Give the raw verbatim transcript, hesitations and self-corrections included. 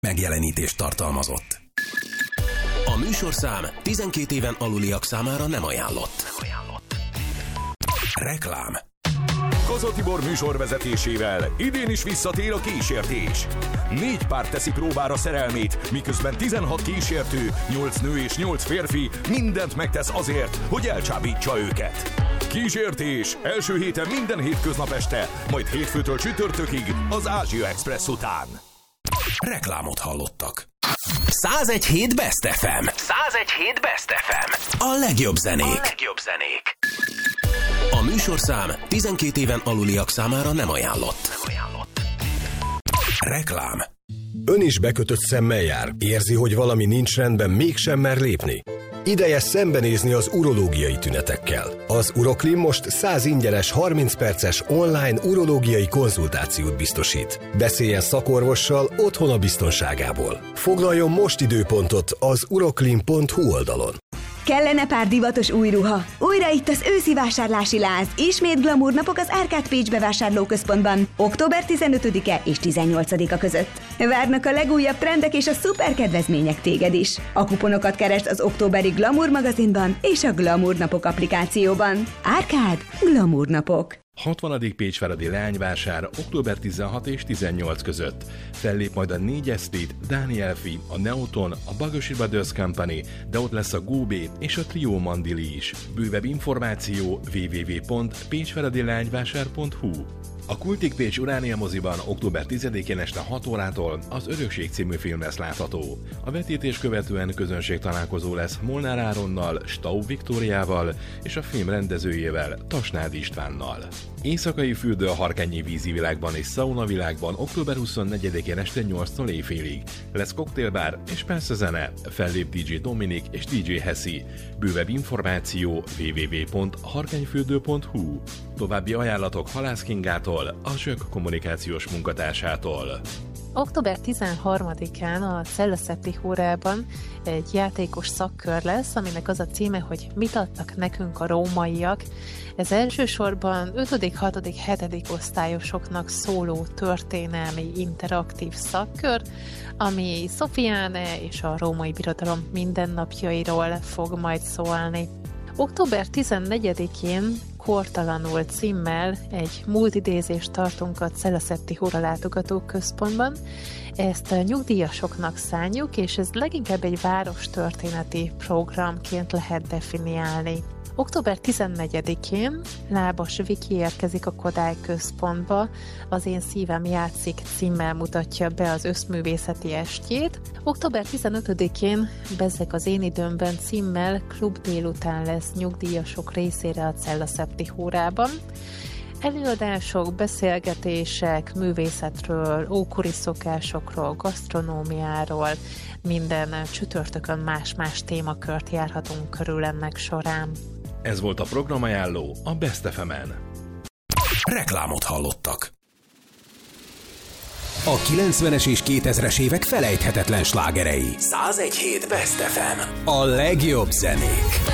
megjelenítést tartalmazott. A műsorszám tizenkét éven aluliak számára nem ajánlott. Nem ajánlott. Reklám. Koza Tibor műsorvezetésével idén is visszatér a kísértés. Négy pár teszi próbára szerelmét, miközben tizenhat kísértő, nyolc nő és nyolc férfi mindent megtesz azért, hogy elcsábítsa őket. Kísértés első héten minden hétköznap este, majd hétfőtől csütörtökig az Ázsia Express után. Reklámot hallottak. százegy hét Best ef em. százegy hét Best ef em. A legjobb zenék. A legjobb zenék. A műsorszám tizenkét éven aluliak számára nem ajánlott. Nem ajánlott. Reklám. Ön is bekötött szemmel jár. Érzi, hogy valami nincs rendben, mégsem mer lépni. Ideje szembenézni az urológiai tünetekkel. Az Uroklim most száz ingyenes harminc perces online urológiai konzultációt biztosít. Beszéljen szakorvossal otthon a biztonságából. Foglaljon most időpontot az uroklim pont hu oldalon. Kellene pár divatos új ruha? Újra itt az őszi vásárlási láz. Ismét glamour napok az Árkád Pécs bevásárlóközpontban. október tizenötödike és tizennyolcadika között. Várnak a legújabb trendek és a szuper kedvezmények téged is. A kuponokat keresd az októberi Glamour magazinban és a Glamour napok applikációban. Árkád Glamour napok. hatvanadik Pécsváradi leányvásár október tizenhat és tizennyolc között. Fellép majd a négy Estate, Danielfi, a Neoton, a Bagosi Brothers Company, de ott lesz a Góbé és a Trio Mandili is. Bővebb információ double-u double-u double-u pont pécsváradi leányvásár pont hu. A Kultik Pécs Uránia moziban október tizedikén este hat órától az Örökség című film lesz látható. A vetítés követően közönség találkozó lesz Molnár Áronnal, Staub Viktóriával és a film rendezőjével, Tasnád Istvánnal. Éjszakai fürdő a Harkányi vízi világban és szauna világban október huszonnegyedikén este nyolctól éjfélig. Lesz koktélbár és persze zene, fellép dé dzsé Dominik és dé dzsé Hessi. Bővebb információ double-u double-u double-u pont harkányfürdő pont hu. További ajánlatok Halász Kingától, a Zsök kommunikációs munkatársától. október tizenharmadikán a Cellaszepti Hórában egy játékos szakkör lesz, aminek az a címe, hogy mit adtak nekünk a rómaiak. Ez elsősorban ötödik, hatodik, hetedik osztályosoknak szóló történelmi interaktív szakkör, ami Szofiáne és a római birodalom mindennapjairól fog majd szólni. október tizennegyedikén Kortalanul címmel egy multidézést tartunk a Cellaszepti Hóra látogatóközpontban. Ezt a nyugdíjasoknak szánjuk, és ez leginkább egy várostörténeti programként lehet definiálni. október tizennegyedikén Lábas Viki érkezik a Kodály központba, az Én szívem játszik címmel mutatja be az összművészeti estjét. október tizenötödikén Bezzeg az én időmben címmel klub délután lesz nyugdíjasok részére a Cellaszepti Hórában. Előadások, beszélgetések, művészetről, ókori szokásokról, gasztronómiáról, minden csütörtökön más-más témakört járhatunk körül ennek során. Ez volt a programajánló a Best ef emen. Reklámot hallottak. A kilencvenes és kétezres évek felejthetetlen slágerei. százegy hét Best ef em. A legjobb zenék.